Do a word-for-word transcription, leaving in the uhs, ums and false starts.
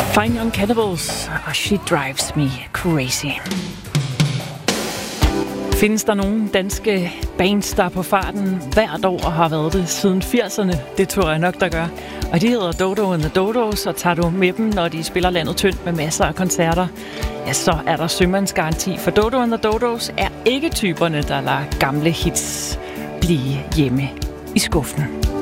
Fine Young Cannibals og She Drives Me Crazy. Findes der nogle danske bands, der på farten hvert år har været det siden firserne? Det tror jeg nok, der gør. Og de hedder Dodo and the Dodos, og tager du med dem, når de spiller landet tyndt med masser af koncerter, ja, så er der sømandsgaranti. For Dodo and the Dodos er ikke typerne, der lader gamle hits blive hjemme i skuffen.